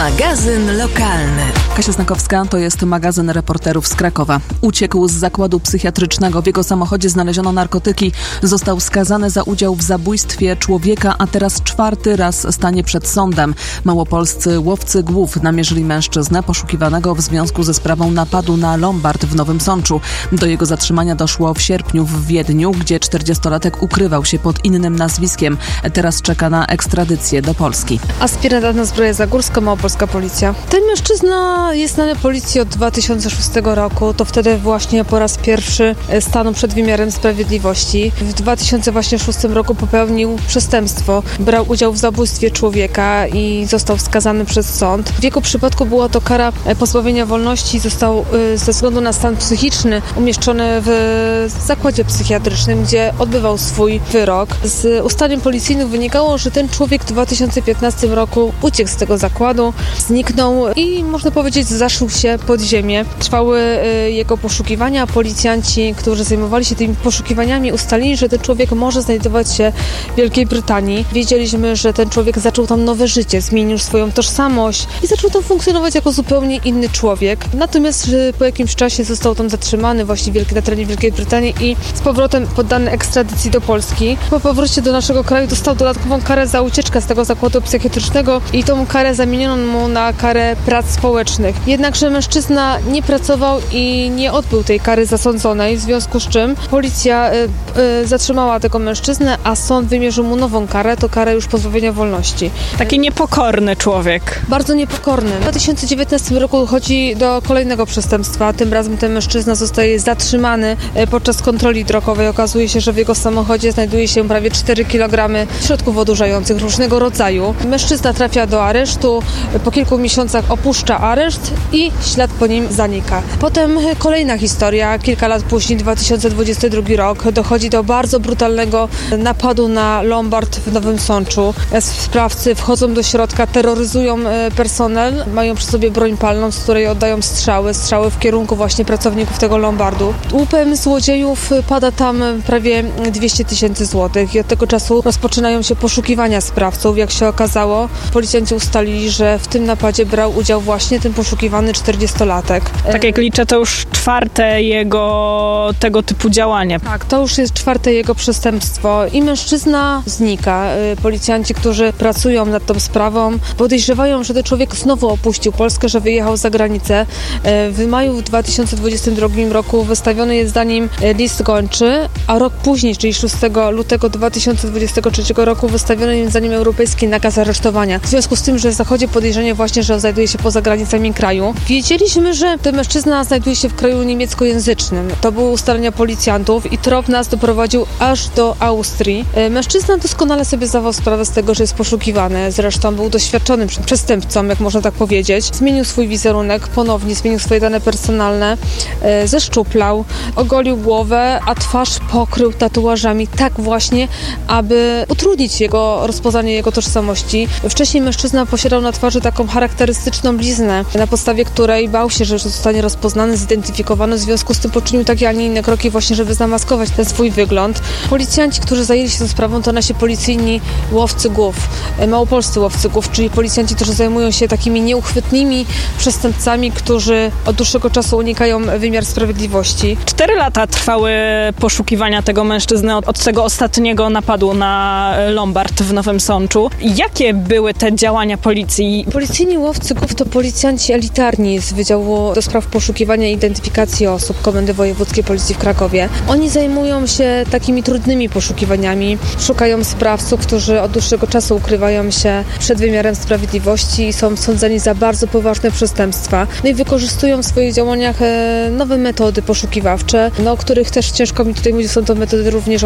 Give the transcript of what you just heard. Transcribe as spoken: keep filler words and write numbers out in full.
Magazyn lokalny. Kasia Znakowska, to jest magazyn reporterów z Krakowa. Uciekł z zakładu psychiatrycznego. W jego samochodzie znaleziono narkotyki. Został skazany za udział w zabójstwie człowieka, a teraz czwarty raz stanie przed sądem. Małopolscy łowcy głów namierzyli mężczyznę poszukiwanego w związku ze sprawą napadu na Lombard w Nowym Sączu. Do jego zatrzymania doszło w sierpniu w Wiedniu, gdzie czterdziestolatek ukrywał się pod innym nazwiskiem. Teraz czeka na ekstradycję do Polski. Aspirant na zbroję Zagórska, Małopolska Policja. Ten mężczyzna jest znany policji od dwa tysiące szóstego roku. To wtedy właśnie po raz pierwszy stanął przed wymiarem sprawiedliwości. W dwa tysiące szóstym roku popełnił przestępstwo. Brał udział w zabójstwie człowieka i został skazany przez sąd. W jego przypadku była to kara pozbawienia wolności. Został ze względu na stan psychiczny umieszczony w zakładzie psychiatrycznym, gdzie odbywał swój wyrok. Z ustaleń policyjnych wynikało, że ten człowiek w dwa tysiące piętnastym roku uciekł z tego zakładu, zniknął i można powiedzieć zaszył się pod ziemię. Trwały y, jego poszukiwania. Policjanci, którzy zajmowali się tymi poszukiwaniami, ustalili, że ten człowiek może znajdować się w Wielkiej Brytanii. Wiedzieliśmy, że ten człowiek zaczął tam nowe życie, zmienił swoją tożsamość i zaczął tam funkcjonować jako zupełnie inny człowiek. Natomiast y, po jakimś czasie został tam zatrzymany właśnie na terenie Wielkiej Brytanii i z powrotem poddany ekstradycji do Polski. Po powrocie do naszego kraju dostał dodatkową karę za ucieczkę z tego zakładu psychiatrycznego i tą karę zamieniono mu na karę prac społecznych. Jednakże mężczyzna nie pracował i nie odbył tej kary zasądzonej, w związku z czym policja y, y, zatrzymała tego mężczyznę, a sąd wymierzył mu nową karę, to karę już pozbawienia wolności. Taki niepokorny człowiek. Bardzo niepokorny. W dwa tysiące dziewiętnastym roku dochodzi do kolejnego przestępstwa. Tym razem ten mężczyzna zostaje zatrzymany y, podczas kontroli drogowej. Okazuje się, że w jego samochodzie znajduje się prawie cztery kilogramy środków odurzających różnego rodzaju. Mężczyzna trafia do aresztu, po kilku miesiącach opuszcza areszt i ślad po nim zanika. Potem kolejna historia, kilka lat później, dwa tysiące dwudziesty drugi rok, dochodzi do bardzo brutalnego napadu na Lombard w Nowym Sączu. Sprawcy wchodzą do środka, terroryzują personel, mają przy sobie broń palną, z której oddają strzały, strzały w kierunku właśnie pracowników tego Lombardu. Łupem złodziejów pada tam prawie dwieście tysięcy złotych i od tego czasu rozpoczynają się poszukiwania sprawców. Jak się okazało, policjanci ustalili, że w tym napadzie brał udział właśnie ten poszukiwany czterdziestolatek. Tak jak liczę, to już czwarte jego tego typu działanie. Tak, to już jest czwarte jego przestępstwo i mężczyzna znika. Policjanci, którzy pracują nad tą sprawą, podejrzewają, że ten człowiek znowu opuścił Polskę, że wyjechał za granicę. W maju w dwa tysiące dwudziestym drugim roku wystawiony jest za nim list gończy, a rok później, czyli szóstego lutego dwa tysiące dwudziestego trzeciego roku wystawiony jest za nim europejski nakaz aresztowania. W związku z tym, że zachodzi podejrzenie właśnie, że znajduje się poza granicami kraju. Wiedzieliśmy, że ten mężczyzna znajduje się w kraju niemieckojęzycznym. To były ustalenia policjantów i trop nas doprowadził aż do Austrii. Mężczyzna doskonale sobie zdawał sprawę z tego, że jest poszukiwany. Zresztą był doświadczonym przestępcą, jak można tak powiedzieć. Zmienił swój wizerunek, ponownie zmienił swoje dane personalne, zeszczuplał, ogolił głowę, a twarz pokrył tatuażami tak właśnie, aby utrudnić jego rozpoznanie jego tożsamości. Wcześniej mężczyzna posiadał na twarzy taką charakterystyczną bliznę, na podstawie której bał się, że zostanie rozpoznany, zidentyfikowany. W związku z tym poczynił takie, a nie inne kroki właśnie, żeby zamaskować ten swój wygląd. Policjanci, którzy zajęli się tą sprawą, to nasi policyjni łowcy głów, małopolscy łowcy głów, czyli policjanci, którzy zajmują się takimi nieuchwytnymi przestępcami, którzy od dłuższego czasu unikają wymiar sprawiedliwości. Cztery lata trwały poszukiwania tego mężczyzny od, od tego ostatniego napadu na Lombard w Nowym Sączu. Jakie były te działania policji? Policyjni łowcy głów to policjanci elitarni z Wydziału do Spraw Poszukiwania i Identyfikacji Osób Komendy Wojewódzkiej Policji w Krakowie. Oni zajmują się takimi trudnymi poszukiwaniami. Szukają sprawców, którzy od dłuższego czasu ukrywają się przed wymiarem sprawiedliwości i są sądzeni za bardzo poważne przestępstwa. No i wykorzystują w swoich działaniach nowe metody poszukiwawcze, no, o których też ciężko mi tutaj mówić, są to metody również